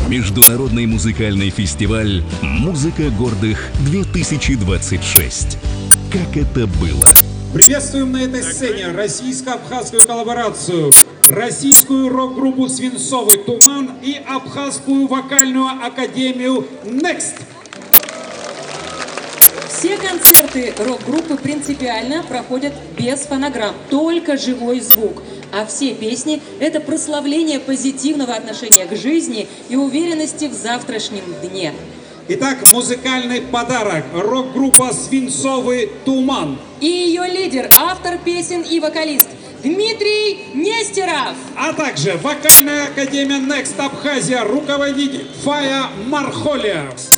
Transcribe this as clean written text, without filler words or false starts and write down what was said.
Международный музыкальный фестиваль «Музыка гордых-2026». Как это было? Приветствуем на этой сцене российско-абхазскую коллаборацию, российскую рок-группу «Свинцовый туман» и абхазскую вокальную академию «Next». Все концерты рок-группы принципиально проходят без фонограмм, только живой звук. А все песни – это прославление позитивного отношения к жизни и уверенности в завтрашнем дне. Итак, музыкальный подарок. Рок-группа «Свинцовый туман». И ее лидер, автор песен и вокалист Дмитрий Нестеров. А также вокальная академия Next Абхазия, руководитель Фая Мархолия.